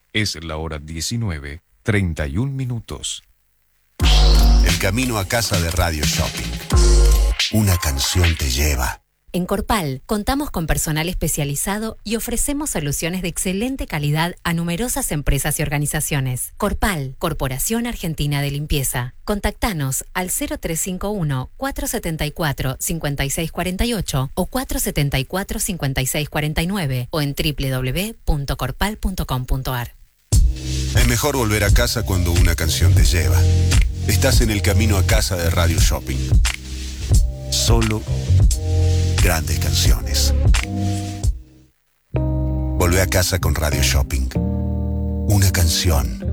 Es la hora 19:31. El camino a casa de Radio Shopping. Una canción te lleva. En Corpal contamos con personal especializado y ofrecemos soluciones de excelente calidad a numerosas empresas y organizaciones. Corpal, Corporación Argentina de Limpieza. Contactanos al 0351-474-5648 o 474-5649 o en www.corpal.com.ar. Es mejor volver a casa cuando una canción te lleva. Estás en el camino a casa de Radio Shopping. Solo grandes canciones. Volvé a casa con Radio Shopping. Una canción